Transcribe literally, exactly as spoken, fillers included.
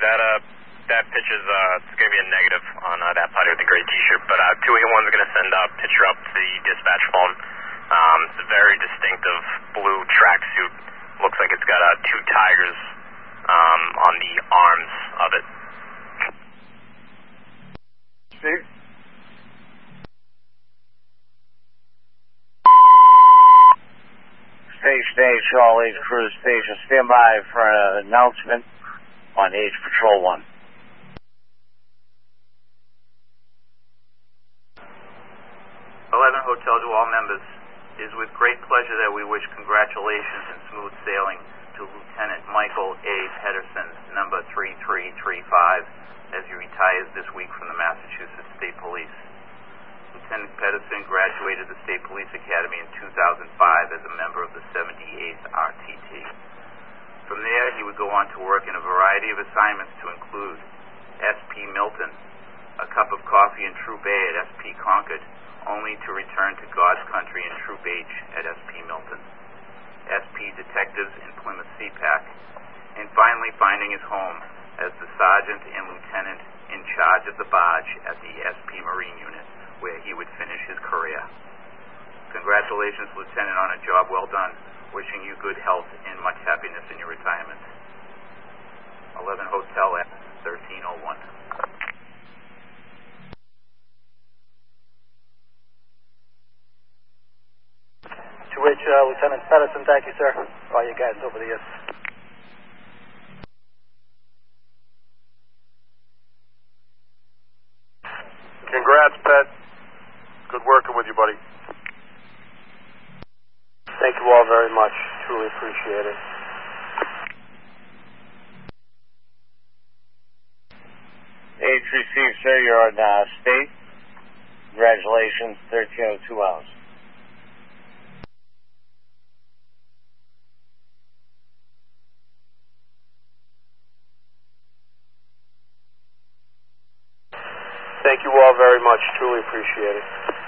that uh, that pitch is uh, it's going to be a negative on uh, that party with the gray T-shirt. But uh, two eighty-one is going to send a pitcher up to the dispatch phone. Um, it's a very distinctive blue tracksuit. Looks like it's got uh, two tigers um, on the arms of it. Steve? Station eight, Charlie H. Cruise Station. Stand by for an announcement on H Patrol one. eleven Hotel to all members. It is with great pleasure that we wish congratulations and smooth sailing to Lieutenant Michael A. Pedersen, number three three three five, as he retires this week from the Massachusetts State Police. Lieutenant Pedersen graduated the State Police Academy in two thousand five as a member of the seventy-eighth R T T. From there, he would go on to work in a variety of assignments to include S P Milton, a cup of coffee in Troop A at S P Concord, only to return to God's Country in Troop H at S P Milton, S P Detectives in Plymouth C PAC, and finally finding his home as the Sergeant and Lieutenant in charge of the barge at the S P Marine Unit, where he would finish his career. Congratulations, Lieutenant, on a job well done. Wishing you good health and much happiness in your retirement. eleven Hotel at thirteen oh one. To which uh, Lieutenant Pedersen, thank you, sir, for all your guidance over the years. Congrats, Pet. Good working with you, buddy. Thank you all very much. Truly appreciate it. H received, sir. You're on uh, state. Congratulations, thirteen oh two hours. Thank you all very much. Truly appreciate it.